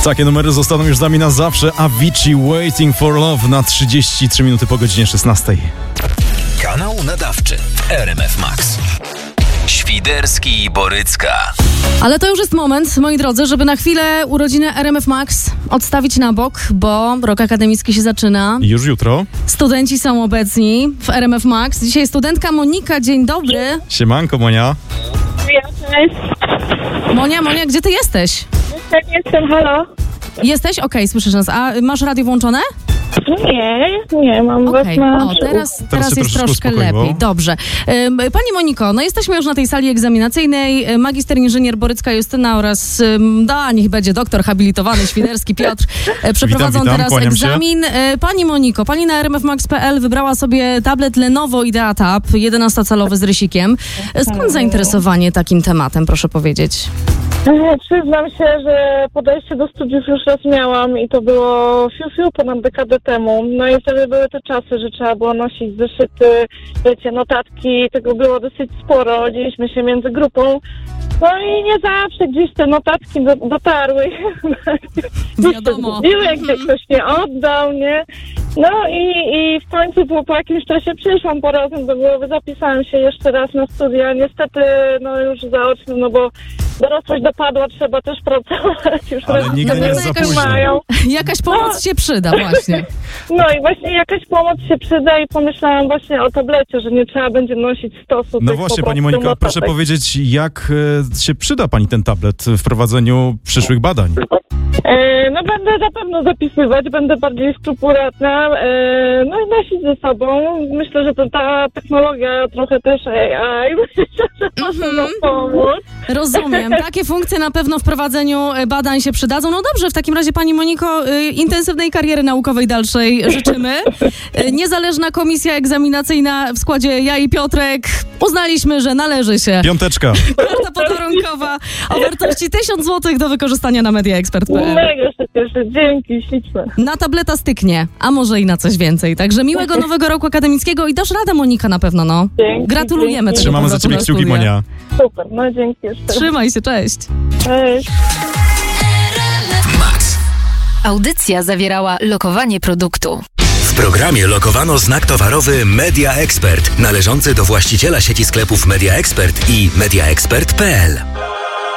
Takie numery zostaną już z nami na zawsze. Avicii Waiting for Love na 33 minuty po godzinie 16. Kanał nadawczy RMF Max. Świderski i Borycka. Ale to już jest moment, moi drodzy, żeby na chwilę urodziny RMF Max odstawić na bok, bo rok akademicki się zaczyna. Już jutro. Studenci są obecni w RMF Max. Dzisiaj studentka Monika, dzień dobry. Siemanko, Monia. Cześć. Monia, gdzie ty jesteś? Jestem, halo. Jesteś? Okej, słyszysz nas. A masz radio włączone? Nie, mam was Okej, na... teraz jest troszkę lepiej. Dobrze. Pani Moniko, no jesteśmy już na tej sali egzaminacyjnej. Magister inżynier Borycka Justyna oraz niech będzie doktor habilitowany Świderski Piotr przeprowadzą witam, teraz kłaniam się. egzamin. Pani Moniko, pani na rmfmax.pl wybrała sobie tablet Lenovo IdeaTab 11-calowy z rysikiem. Skąd zainteresowanie takim tematem, proszę powiedzieć? Przyznam się, że podejście do studiów już raz miałam i to było ponad dekadę temu. No i wtedy były te czasy, że trzeba było nosić zeszyty, wiecie, notatki, tego było dosyć sporo, dzieliśmy się między grupą. No i nie zawsze gdzieś te notatki dotarły. Wiadomo. Gdzie ktoś nie oddał, nie? No i w końcu po jakimś czasie przyszłam po razem do głowy, zapisałam się jeszcze raz na studia. Niestety, no już zaocznie, no bo dorosłość dopadła, trzeba też pracować. Już Ale nigdy nie jest za późno. Jakaś pomoc się przyda właśnie. No i właśnie jakaś pomoc się przyda i pomyślałam właśnie o tablecie, że nie trzeba będzie nosić stosu. No tych właśnie, po pani prostu Moniko, proszę notatek. powiedzieć, jak się przyda pani ten tablet w prowadzeniu przyszłych badań? No będę na pewno zapisywać, będę bardziej skrupulatna, no i nosić ze sobą. Myślę, że to ta technologia, trochę też AI, myślę, że może nam pomóc. Rozumiem. Takie funkcje na pewno w prowadzeniu badań się przydadzą. No dobrze, w takim razie pani Moniko, intensywnej kariery naukowej dalszej życzymy. Niezależna komisja egzaminacyjna w składzie ja i Piotrek uznaliśmy, że należy się 5. karta podarunkowa o wartości 1000 zł do wykorzystania na mediaexpert.pl. Mega się cieszę, dzięki, śliczne. Na tableta styknie, a może i na coś więcej. Także miłego nowego roku akademickiego i dasz radę, Monika, na pewno, no. Dzięki, Gratulujemy. dzięki. Trzymamy za ciebie kciuki, Monia. Super, no dzięki jeszcze. Trzymaj się, cześć. Cześć. Max. Audycja zawierała lokowanie produktu. W programie lokowano znak towarowy Media Expert, należący do właściciela sieci sklepów Media Expert i mediaexpert.pl.